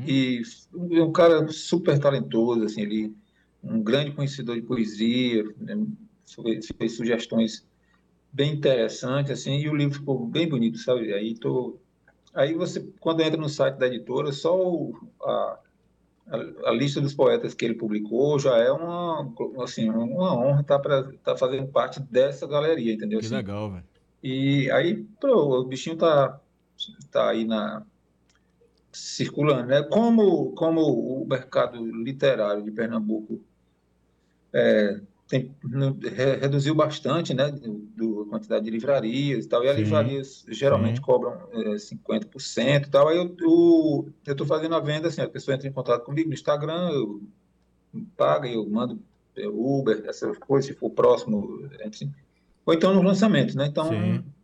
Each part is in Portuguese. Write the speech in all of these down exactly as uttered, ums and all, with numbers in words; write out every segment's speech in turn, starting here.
E é um cara super talentoso, assim, ele um grande conhecedor de poesia, né? fez, fez sugestões bem interessantes, assim, e o livro ficou bem bonito, sabe? Aí tô, aí você, quando entra no site da editora, só o, a, a, a lista dos poetas que ele publicou já é uma, assim, uma honra estar tá, tá fazendo parte dessa galeria, entendeu? Que Assim, legal, velho. e aí, pô, o bichinho tá, tá aí na circulando, né? Como, como o mercado literário de Pernambuco tem, no- re- reduziu bastante, né, do, do- a quantidade de livrarias e tal, e as Sim, livrarias geralmente sim. cobram é, cinquenta por cento e tal, aí eu eu estou fazendo a venda, assim, a pessoa entra em contato comigo no Instagram, eu pago, eu mando é, Uber, essas coisas, se for próximo, assim, ou então nos lançamentos, né, então, Sim.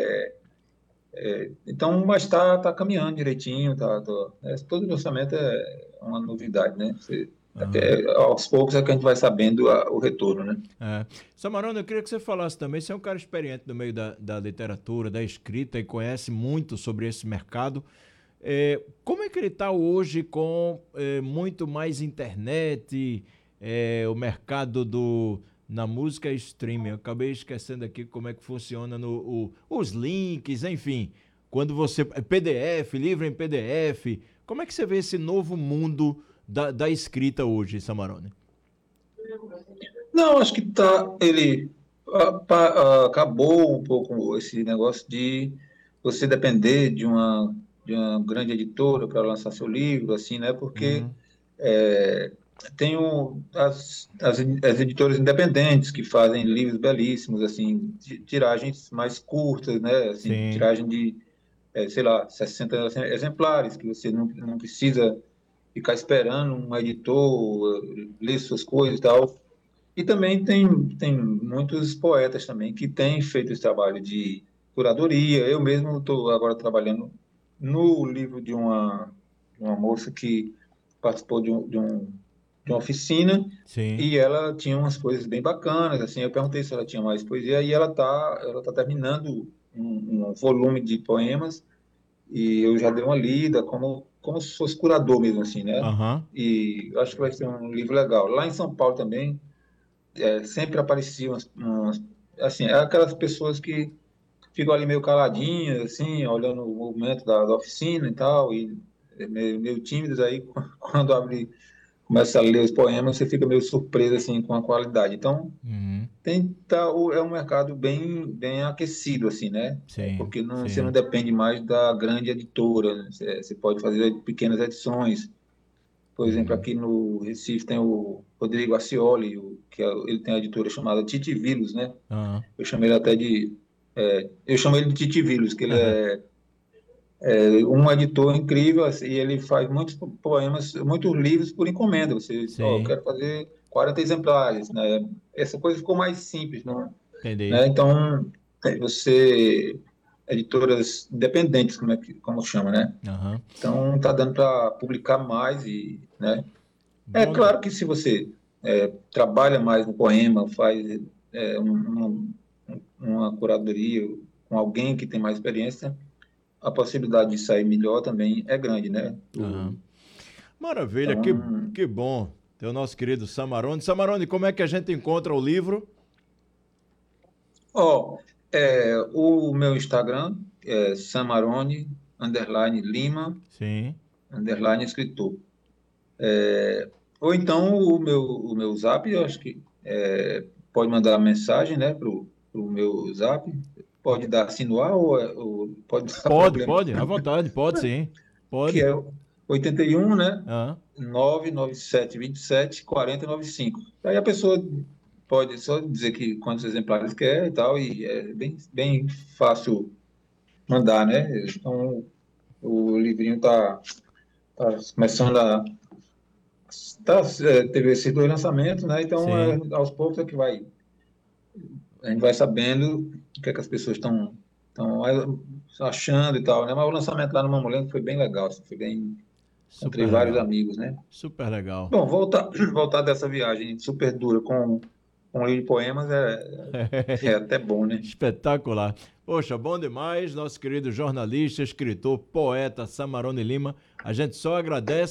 então mas está tá caminhando direitinho, tá, tá, é, todo lançamento é uma novidade, né, você, Aham. até, aos poucos é que a gente vai sabendo a- o retorno, né. É. Samarone, eu queria que você falasse também, você é um cara experiente no meio da, da literatura, da escrita e conhece muito sobre esse mercado. É, como é que ele está hoje com é, muito mais internet, é, o mercado do, na música streaming? Eu acabei esquecendo aqui como é que funciona no, o- os links, enfim. Quando você. P D F, livro em P D F. Como é que você vê esse novo mundo da, da escrita hoje, Samarone? Não, acho que tá, ele ah, pa- ah, acabou um pouco esse negócio de você depender de uma, de uma grande editora para lançar seu livro, assim, né? Porque Uhum. é, tem o, as, as, as editoras independentes que fazem livros belíssimos, assim, de tiragens mais curtas, né? Assim, Sim, tiragem de, é, sei lá, sessenta exemplares, que você não, não precisa ficar esperando um editor eh, ler suas coisas e tal. E também tem, tem muitos poetas também que têm feito esse trabalho de curadoria. Eu mesmo estou agora trabalhando no livro de uma, de uma moça que participou de, um, de, um, de uma oficina sim. e ela tinha umas coisas bem bacanas. Assim, eu perguntei se ela tinha mais poesia e ela está ela tá terminando um, um volume de poemas e eu já dei uma lida como, como se fosse curador mesmo, assim, né? Aham. E eu acho que vai ser um livro legal. Lá em São Paulo também é, sempre apareciam umas, umas- assim, é aquelas pessoas que ficam ali meio caladinhas, assim, olhando o movimento da, da oficina e tal, e é meio, meio tímidas aí, quando abre, começa a ler os poemas, você fica meio surpreso, assim, com a qualidade. Então, Uhum. tem, tá, o- é um mercado bem, bem aquecido, assim, né? É, Sim, porque não, você não sim. depende mais da grande editora, né? Você, você pode fazer pequenas edições. Por exemplo, Uhum. aqui no Recife tem o Rodrigo Acioli, o, que é, ele tem a editora chamada Titi Vilos, né? Aham. Eu chamei ele até de. É, eu chamo ele de Titi Vilos, que ele é, é um editor incrível assim, e ele faz muitos poemas, muitos livros por encomenda. Você, ó, eu Sim, quero fazer quarenta exemplares, né? Essa coisa ficou mais simples, não, entendi. né? Então, é, você. Editoras independentes, como, é que, como chama, né? Aham. Então, tá dando para publicar mais e, né? É Bom, de- claro que se você é, trabalha mais no poema, faz é, um- um- uma curadoria com alguém que tem mais experiência, a possibilidade de sair melhor também é grande, né? aham. O- Maravilha, que, então, que bom ter o nosso querido Samarone. Samarone, como é que a gente encontra o livro? ó, é, o meu Instagram é Samarone, underline Lima, Sim. underline escritor. Ou então o meu, o meu zap, eu acho que é, pode mandar mensagem, né, pro, pro meu zap, pode dar assim no ar ou, é- ou pode dar Pode, problema, pode, à vontade, pode sim. que Pode. é oitenta e um, né, Aham. nove nove sete dois sete quatro zero nove cinco. Aí a pessoa pode só dizer que quantos exemplares quer e tal, e é bem, bem fácil mandar, né? Então o livrinho tá, tá começando a tá, é, teve esses dois lançamentos, né? Então, é, Sim. aos poucos é que vai, a gente vai sabendo o que é que as pessoas estão estão achando e tal, né? Mas o lançamento lá no Mamulento foi bem legal, assim, foi bem, encontrei Super vários legal. amigos, né? Super legal. Bom, voltar voltar dessa viagem super dura com com o livro de poemas é, é até bom, né? Espetacular. Poxa, bom demais, nosso querido jornalista, escritor, poeta Samarone Lima. A gente só agradece.